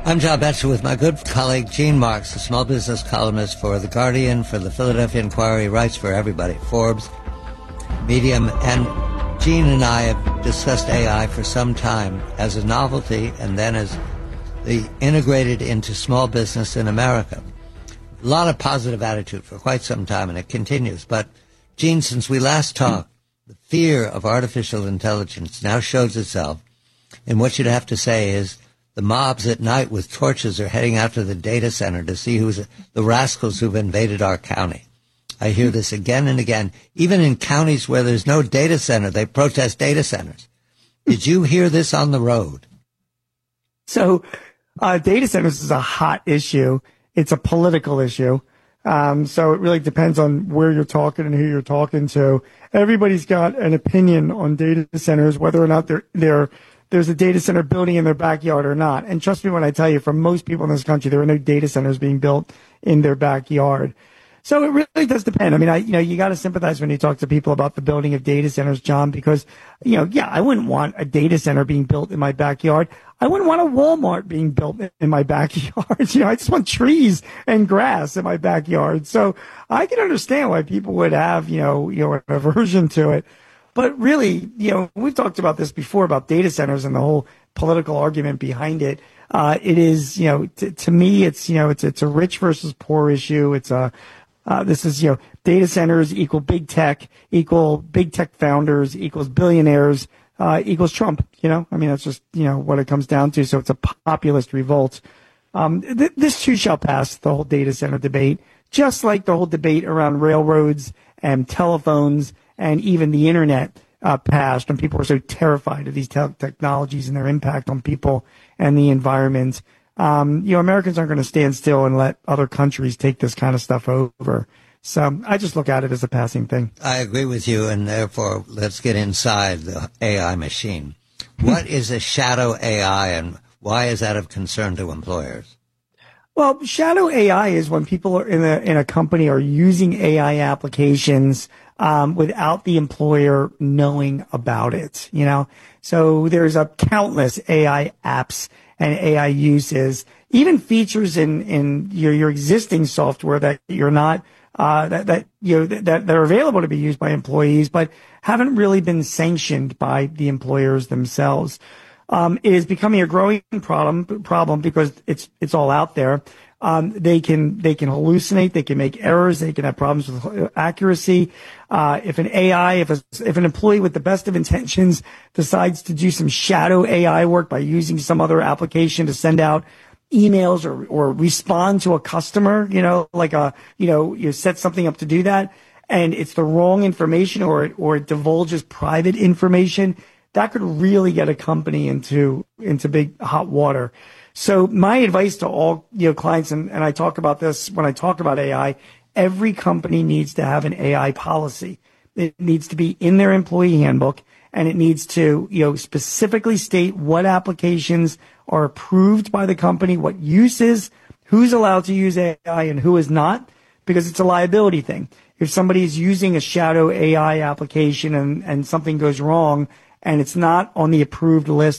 I'm John Betcher with my good colleague Gene Marks, a small business columnist for The Guardian, for the Philadelphia Inquiry, writes for everybody, Forbes, Medium, and Gene and I have discussed AI for some time as a novelty and then as the integrated into small business in America. A lot of positive attitude for quite some time, and it continues. But, Gene, since we last talked, the fear of artificial intelligence now shows itself in what you'd have to say is the mobs at night with torches are heading out to the data center to see who's the rascals who've invaded our county. I hear this again and again. Even in counties where there's no data center, they protest data centers. Did you hear this on the road? So data centers is a hot issue. It's a political issue. So it really depends on where you're talking and who you're talking to. Everybody's got an opinion on data centers, whether or not there's a data center building in their backyard or not. And trust me when I tell you, for most people in this country, there are no data centers being built in their backyard. So it really does depend. I mean, you got to sympathize when you talk to people about the building of data centers, John, because, I wouldn't want a data center being built in my backyard. I wouldn't want a Walmart being built in my backyard. I just want trees and grass in my backyard. So I can understand why people would have, an aversion to it. But really, we've talked about this before about data centers and the whole political argument behind it. It is, to me, it's a rich versus poor issue. It's this is, data centers equal big tech founders equals billionaires, equals Trump, that's just, what it comes down to. So it's a populist revolt. This too shall pass, the whole data center debate, just like the whole debate around railroads and telephones and even the internet passed when people were so terrified of these technologies and their impact on people and the environment. Americans aren't going to stand still and let other countries take this kind of stuff over. So I just look at it as a passing thing. I agree with you, and therefore let's get inside the AI machine. What is a shadow AI, and why is that of concern to employers? Well, shadow AI is when people are in a company are using AI applications without the employer knowing about it. So there's a countless AI apps and AI uses, even features in your existing software that you're not that are available to be used by employees, but haven't really been sanctioned by the employers themselves. It is becoming a growing problem because it's all out there. They can hallucinate, they can make errors, they can have problems with accuracy. If an employee with the best of intentions decides to do some shadow AI work by using some other application to send out emails or respond to a customer, you set something up to do that, and it's the wrong information or it divulges private information, that could really get a company into big hot water. So my advice to all clients, and I talk about this when I talk about AI, every company needs to have an AI policy. It needs to be in their employee handbook, and it needs to specifically state what applications are approved by the company, what uses, who's allowed to use AI and who is not, because it's a liability thing. If somebody is using a shadow AI application and something goes wrong and it's not on the approved list